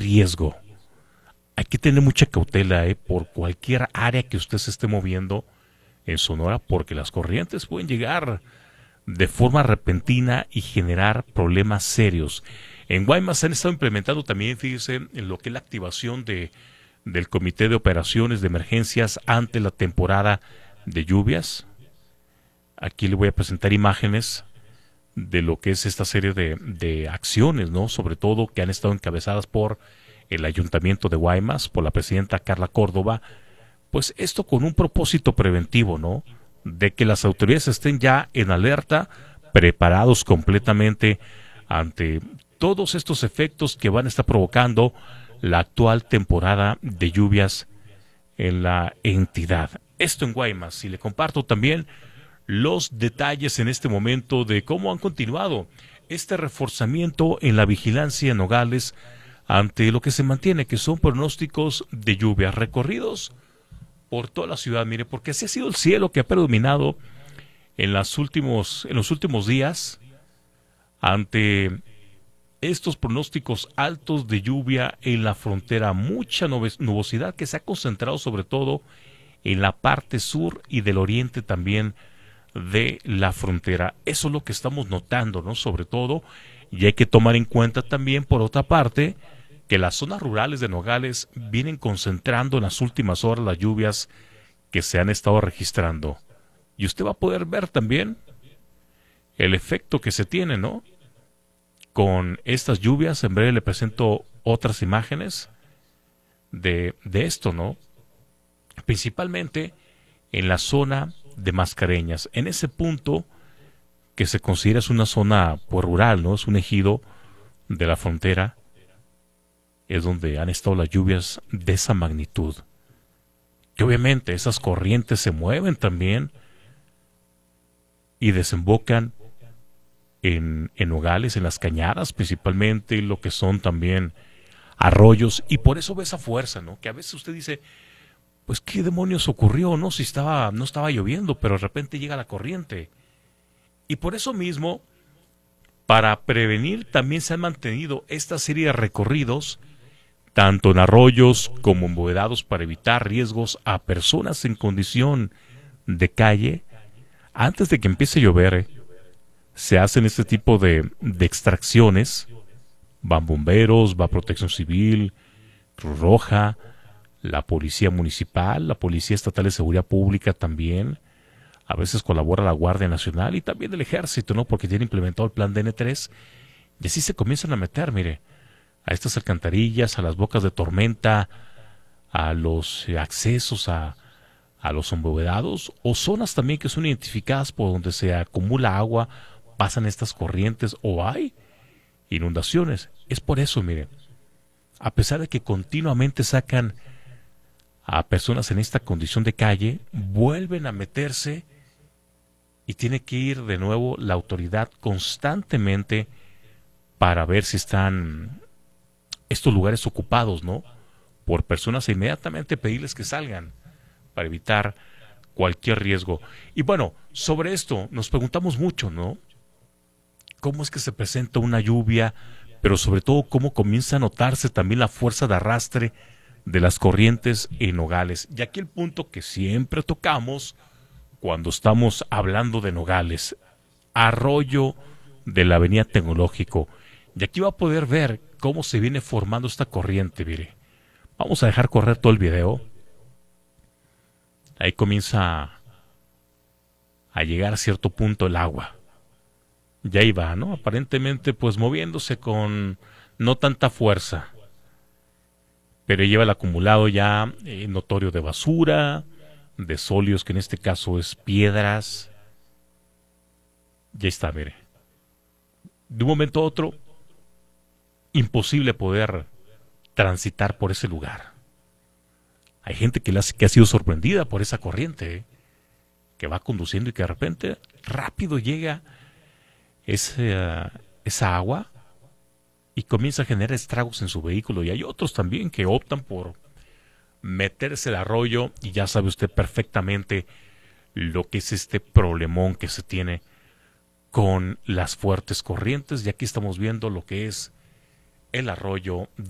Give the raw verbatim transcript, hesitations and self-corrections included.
riesgo. Hay que tener mucha cautela eh, por cualquier área que usted se esté moviendo en Sonora, porque las corrientes pueden llegar de forma repentina y generar problemas serios. En Guaymas se han estado implementando también, fíjese, en lo que es la activación de, del Comité de Operaciones de Emergencias ante la temporada de lluvias. Aquí le voy a presentar imágenes de lo que es esta serie de, de acciones, ¿no? Sobre todo que han estado encabezadas por el Ayuntamiento de Guaymas, por la presidenta Carla Córdoba, pues esto con un propósito preventivo, ¿no? De que las autoridades estén ya en alerta, preparados completamente ante todos estos efectos que van a estar provocando la actual temporada de lluvias en la entidad. Esto en Guaymas, y le comparto también los detalles en este momento de cómo han continuado este reforzamiento en la vigilancia en Nogales ante lo que se mantiene, que son pronósticos de lluvia recorridos por toda la ciudad. Mire, porque así ha sido el cielo que ha predominado en, las últimos, en los últimos días ante estos pronósticos altos de lluvia en la frontera. Mucha nubosidad que se ha concentrado sobre todo en la parte sur y del oriente también de la frontera. Eso es lo que estamos notando, ¿no? Sobre todo, y hay que tomar en cuenta también, por otra parte, que las zonas rurales de Nogales vienen concentrando en las últimas horas las lluvias que se han estado registrando. Y usted va a poder ver también el efecto que se tiene, ¿no? Con estas lluvias. En breve le presento otras imágenes de, de esto, ¿no? Principalmente en la zona de Mascareñas, en ese punto que se considera es una zona pues, rural, ¿no? Es un ejido de la frontera, es donde han estado las lluvias de esa magnitud. Que obviamente esas corrientes se mueven también y desembocan en, en Nogales, en las cañadas, principalmente lo que son también arroyos, y por eso ve esa fuerza, ¿no? Que a veces usted dice, pues qué demonios ocurrió, ¿no? Si estaba, no estaba lloviendo, pero de repente llega la corriente. Y por eso mismo, para prevenir, también se han mantenido esta serie de recorridos, tanto en arroyos como en bovedados, para evitar riesgos a personas en condición de calle. Antes de que empiece a llover, eh, se hacen este tipo de, de extracciones. Van bomberos, va Protección Civil, Cruz Roja, la Policía Municipal, la Policía Estatal de Seguridad Pública también. A veces colabora la Guardia Nacional y también el Ejército, ¿no? Porque tiene implementado el plan D N tres. Y así se comienzan a meter, mire, a estas alcantarillas, a las bocas de tormenta, a los eh, accesos a, a los embovedados, o zonas también que son identificadas por donde se acumula agua, pasan estas corrientes o hay inundaciones. Es por eso, mire, a pesar de que continuamente sacan a personas en esta condición de calle, vuelven a meterse y tiene que ir de nuevo la autoridad constantemente para ver si están estos lugares ocupados, ¿no? Por personas, e inmediatamente pedirles que salgan para evitar cualquier riesgo. Y bueno, sobre esto nos preguntamos mucho, ¿no? ¿Cómo es que se presenta una lluvia? Pero sobre todo, ¿cómo comienza a notarse también la fuerza de arrastre de las corrientes en Nogales? Y aquí el punto que siempre tocamos cuando estamos hablando de Nogales, arroyo de la Avenida Tecnológico. Y aquí va a poder ver cómo se viene formando esta corriente, mire. Vamos a dejar correr todo el video. Ahí comienza a llegar a cierto punto el agua. Y ahí va, ¿no? Aparentemente, pues moviéndose con no tanta fuerza. Pero lleva el acumulado ya eh, notorio de basura, de sólidos, que en este caso es piedras. Ya está, mire. De un momento a otro, imposible poder transitar por ese lugar. Hay gente que, la, que ha sido sorprendida por esa corriente, ¿eh? Que va conduciendo y que de repente rápido llega ese, esa agua y comienza a generar estragos en su vehículo. Y hay otros también que optan por meterse al arroyo, y ya sabe usted perfectamente lo que es este problemón que se tiene con las fuertes corrientes. Y aquí estamos viendo lo que es el arroyo